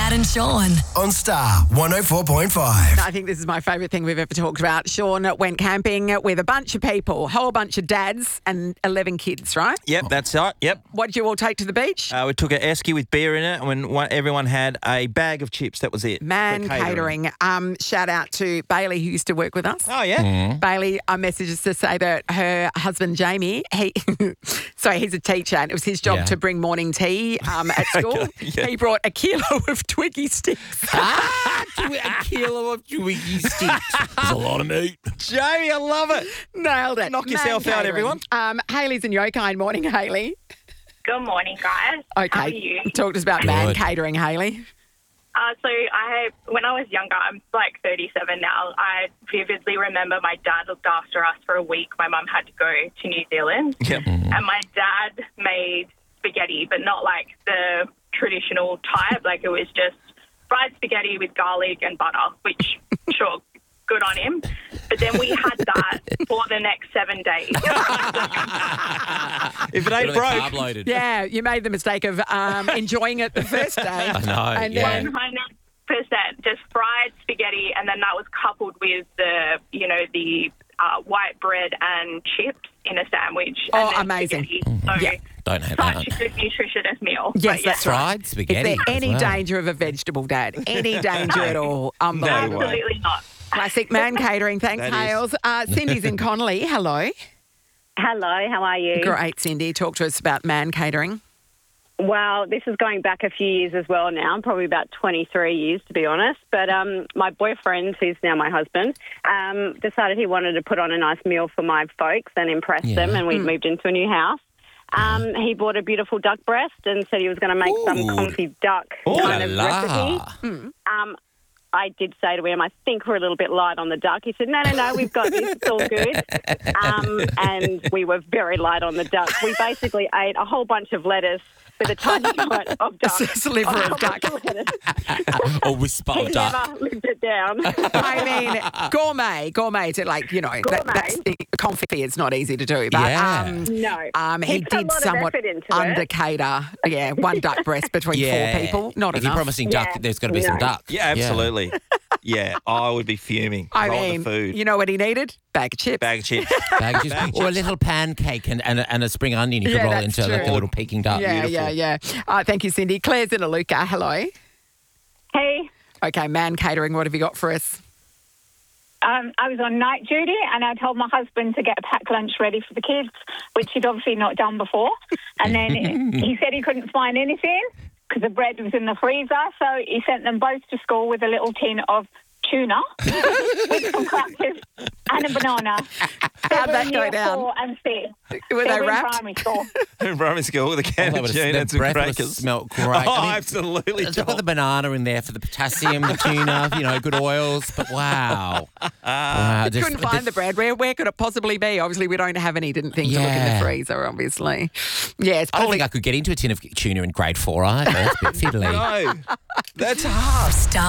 Brad and Sean. On Star 104.5. I think this is my favourite thing we've ever talked about. Sean went camping with a bunch of people, a whole bunch of dads and 11 kids, right? Yep, that's right. Yep. What did you all take to the beach? We took an esky with beer in it, and everyone had a bag of chips. That was it. Man For Catering. Shout out to Bailey, who used to work with us. Oh, yeah? Bailey messages to say that her husband Jamie, he's a teacher, and it was his job to bring morning tea at school. Yeah. He brought a kilo of Twiggy sticks. A kilo of Twiggy sticks. There's a lot of meat. Jamie, I love it. Nailed it. Knock yourself out, everyone. Hayley's in Yokine. Morning, Hayley. Good morning, guys. Okay. How are you? Talk to us about Man Catering, Hayley. When I was younger, I'm like 37 now, I vividly remember my dad looked after us for a week. My mum had to go to New Zealand. Yep. And my dad made spaghetti, but not like the traditional type. Like it was just fried spaghetti with garlic and butter, which, sure, good on him. But then we had that for the next 7 days. If it ain't broke. Carb loaded. Yeah, you made the mistake of enjoying it the first day. I know, And yeah. then 100%, just fried spaghetti, and then that was coupled with the white bread and chips in a sandwich. Oh, and then amazing. spaghetti. So Yeah. Don't have such that. a good nutritious meal. Yes, But that's right. Fried Is spaghetti. there any as well. danger of a vegetable dad? Any danger at all? Unbelievable. way. Absolutely not. Classic Man Catering. Thanks, That is. Hales. Cindy's in Connolly. Hello. Hello, how are you? Great, Cindy. Talk to us about Man Catering. Well, this is going back a few years as well now, probably about 23 years to be honest. But my boyfriend, who's now my husband, decided he wanted to put on a nice meal for my folks and impress them, and we'd moved into a new house. He bought a beautiful duck breast and said he was going to make some confit duck kind of recipe. I did say to him, I think we're a little bit light on the duck. He said, no, we've got this. It's all good. And we were very light on the duck. We basically ate a whole bunch of lettuce with a tiny bit of duck. A sliver of duck. Or whisper He of duck. never lived it down. I mean, gourmet to that's the confit is not easy to do. But Yeah. No. he He put a did lot of somewhat effort into it. undercater. Yeah, one duck breast between Yeah. 4 people. Not if enough. you're promising duck, Yeah. there's got to be some No. duck. Yeah, absolutely. Yeah, I would be fuming. I Roll mean, the food. you know what he needed? Bag of chips. Bag of chips. Bag of chips. Or a little pancake and a spring onion you could Yeah, roll that's into like a true. little Peking duck. Yeah. Thank you, Cindy. Claire's in Aluka. Hello. Hey, Okay, Man Catering, what have you got for us? I was on night duty and I told my husband to get a packed lunch ready for the kids, which he'd obviously not done before. And then he said he couldn't find anything because the bread was in the freezer. So he sent them both to school with a little tin of tuna with some crackers and a banana. How'd that go Year down? 4 and 6. Were they in wrapped? primary school. In primary school with a can of tuna and some breath would have crackers. smelt great. Oh, I mean, absolutely. It's got the banana in there for the potassium, the tuna, good oils. But wow. Couldn't find the bread. Where could it possibly be? Obviously, we don't have any. Didn't think to look in the Yeah. freezer, obviously. Yeah, it's I don't probably... think I could get into a tin of tuna in grade 4 either. That's a bit fiddly. No, that's hard. Star